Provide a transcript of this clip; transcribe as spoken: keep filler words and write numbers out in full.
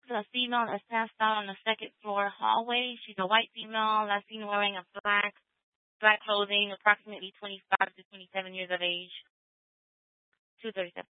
The female is passed out on the second floor hallway. She's a white female, last seen wearing a black black clothing, approximately twenty-five to twenty-seven years of age. two thirty-seven.